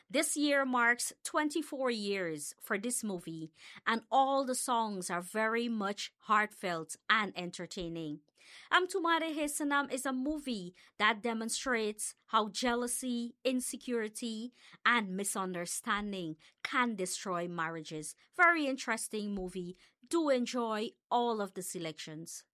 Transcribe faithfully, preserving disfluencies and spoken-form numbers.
This year marks twenty-four years for this movie, and all the songs are very much heartfelt and entertaining. Um, Tumare Hesanam is a movie that demonstrates how jealousy, insecurity, and misunderstanding can destroy marriages. Very interesting movie. Do enjoy all of the selections.